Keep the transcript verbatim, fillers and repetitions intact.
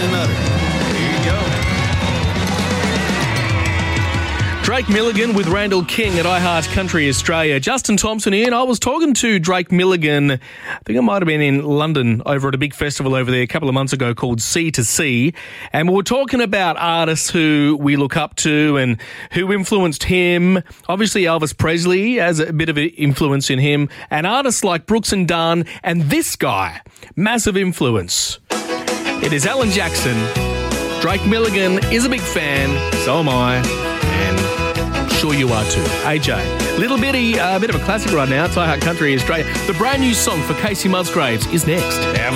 a nutter. Here you go. Drake Milligan with Randall King at iHeart Country Australia. Justin Thompson here, and I was talking to Drake Milligan, I think I might have been in London over at a big festival over there a couple of months ago called C to C, and we were talking about artists who we look up to and who influenced him. Obviously Elvis Presley has a bit of an influence in him, and artists like Brooks and Dunn, and this guy, massive influence. It is Alan Jackson. Drake Milligan is a big fan, so am I, and sure you are too. A J. Little bitty, a uh, bit of a classic right now. It's iHeart Country Australia. The brand new song for Casey Musgraves is next. Have